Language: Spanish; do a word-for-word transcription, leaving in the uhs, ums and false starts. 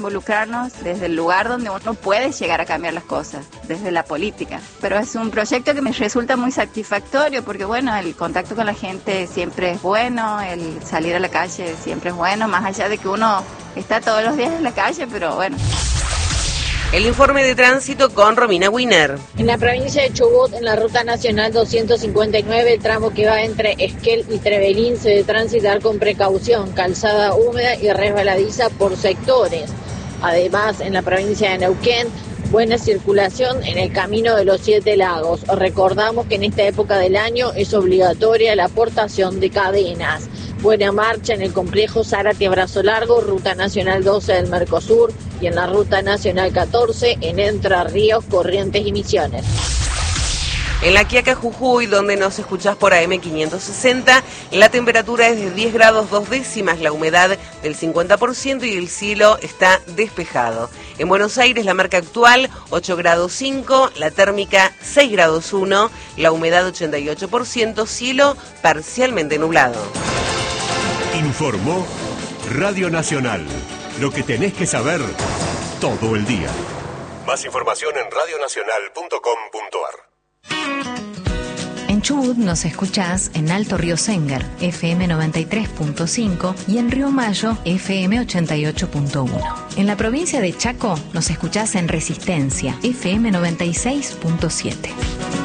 involucrarnos desde el lugar donde uno puede llegar a cambiar las cosas, desde la política. Pero es un proyecto que me resulta muy satisfactorio porque, bueno, el contacto con la gente siempre es bueno, el salir a la calle siempre es bueno, más allá de que uno está todos los días en la calle, pero bueno. El informe de tránsito con Romina Winer. En la provincia de Chubut, en la ruta nacional doscientos cincuenta y nueve, el tramo que va entre Esquel y Trevelín se debe transitar con precaución, calzada húmeda y resbaladiza por sectores. Además, en la provincia de Neuquén, buena circulación en el camino de los Siete Lagos. Recordamos que en esta época del año es obligatoria la aportación de cadenas. Buena marcha en el complejo Zárate Brazo Largo, ruta nacional doce del Mercosur, y en la ruta nacional catorce en Entre Ríos, Corrientes y Misiones. En La Quiaca, Jujuy, donde nos escuchás por A M quinientos sesenta, la temperatura es de diez grados dos décimas, la humedad del cincuenta por ciento y el cielo está despejado. En Buenos Aires, la marca actual ocho grados cinco, la térmica seis grados uno, la humedad ochenta y ocho por ciento, cielo parcialmente nublado. Informó Radio Nacional. Lo que tenés que saber todo el día. Más información en radio nacional punto com punto a r. En Chubut nos escuchás en Alto Río Sénger, F M noventa y tres punto cinco, y en Río Mayo, F M ochenta y ocho punto uno. En la provincia de Chaco nos escuchás en Resistencia, F M noventa y seis punto siete.